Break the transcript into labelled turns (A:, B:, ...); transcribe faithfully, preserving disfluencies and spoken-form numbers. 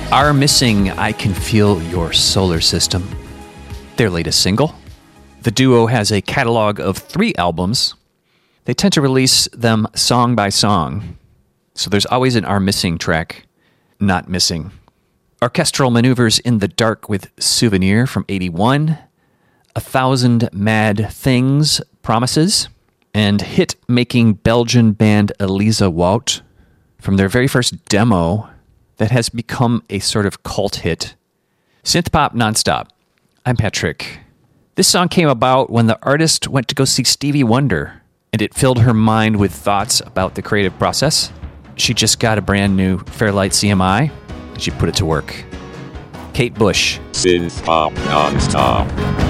A: are missing I Can Feel Your Solar System, their latest single. The duo has a catalog of three albums. They tend to release them song by song, so there's always an Are Missing track not missing. Orchestral Maneuvers in the Dark with Souvenir from eighty-one, A Thousand Mad Things Promises, and hit-making Belgian band Elisa Wout from their very first demo that has become a sort of cult hit. Synthpop nonstop. I'm Patrick. This song came about when the artist went to go see Stevie Wonder, and it filled her mind with thoughts about the creative process. She just got a brand new Fairlight C M I, and she put it to work. Kate Bush.
B: Synthpop nonstop.